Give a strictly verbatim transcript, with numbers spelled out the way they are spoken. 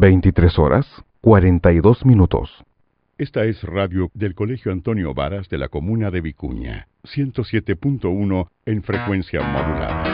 veintitrés horas, cuarenta y dos minutos. Esta es radio del Colegio Antonio Varas de la comuna de Vicuña, ciento siete punto uno en frecuencia modulada.